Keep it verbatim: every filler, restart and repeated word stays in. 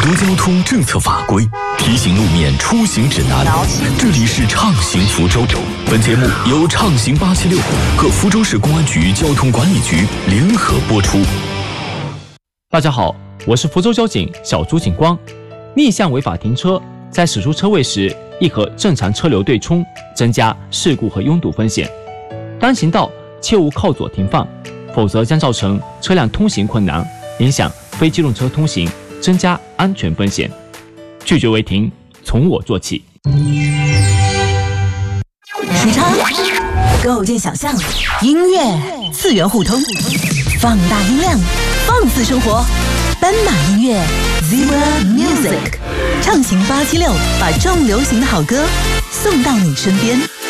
多交通政策法规，提醒路面出行指南。这里是畅行福州，本节目由畅行八七六和福州市公安局交通管理局联合播出。 大家好，我是福州交警小朱警官。逆向违法停车，在驶出车位时，易和正常车流对冲，增加事故和拥堵风险。单行道切勿靠左停放，否则将造成车辆通行困难，影响非机动车通行，增加安全风险。拒绝违停，从我做起。 时差构建想象，音乐次元互通，放大音量，放肆生活。斑马音乐 Zebra Music， 畅行八七六，把重流行的好歌送到你身边。